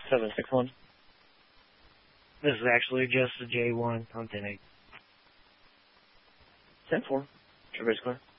761. This is actually just a J1 on 10-8. 10-4. Everybody's clear.